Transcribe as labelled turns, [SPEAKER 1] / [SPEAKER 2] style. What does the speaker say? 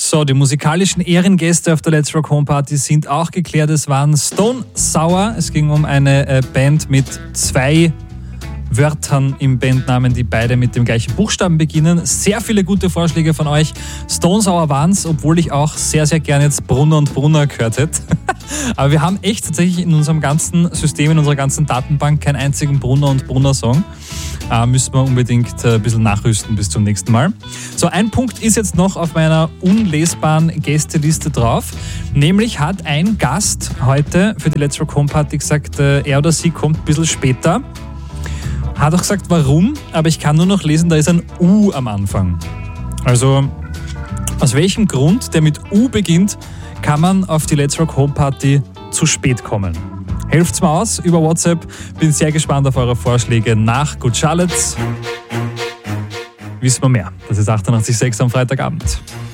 [SPEAKER 1] So, die musikalischen Ehrengäste auf der Let's Rock Home Party sind auch geklärt. Es waren Stone Sour. Es ging um eine Band mit 2 Wörtern im Bandnamen, die beide mit dem gleichen Buchstaben beginnen. Sehr viele gute Vorschläge von euch. Stone Sour waren's, obwohl ich auch sehr, sehr gerne jetzt Brunner und Brunner gehört hätte. Aber wir haben echt tatsächlich in unserem ganzen System, in unserer ganzen Datenbank keinen einzigen Brunner und Brunner Song. Müssen wir unbedingt ein bisschen nachrüsten bis zum nächsten Mal. So, ein Punkt ist jetzt noch auf meiner unlesbaren Gästeliste drauf. Nämlich hat ein Gast heute für die Let's Rock Home Party gesagt, er oder sie kommt ein bisschen später. Hat auch gesagt, warum, aber ich kann nur noch lesen, da ist ein U am Anfang. Also, aus welchem Grund, der mit U beginnt, kann man auf die Let's Rock Home Party zu spät kommen? Helft's mir aus über WhatsApp. Bin sehr gespannt auf eure Vorschläge nach Good Charlotte. Wissen wir mehr. Das ist 88,6 am Freitagabend.